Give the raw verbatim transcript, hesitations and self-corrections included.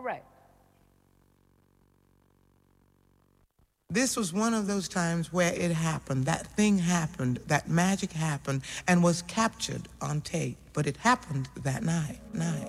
All right. This was one of those times where it happened. That thing happened, that magic happened, and was captured on tape. But it happened that night, night.